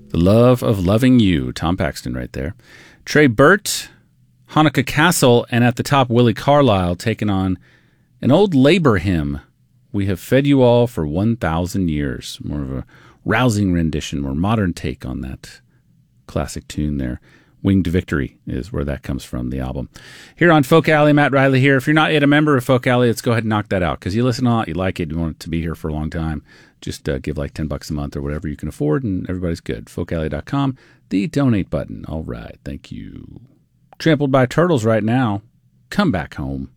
The Love of Loving You, Tom Paxton right there. Trey Burt, Hanukkah Castle, and at the top, Willie Carlisle taking on an old labor hymn. We have fed you all for 1,000 years. More of a rousing rendition, more modern take on that classic tune there. Winged Victory is where that comes from, the album. Here on Folk Alley, Matt Riley here. If you're not yet a member of Folk Alley, let's go ahead and knock that out, because you listen a lot, you like it, you want it to be here for a long time. Just give like $10 a month or whatever you can afford, and everybody's good. FolkAlley.com, the donate button. All right, thank you. Trampled by Turtles right now. Come back home.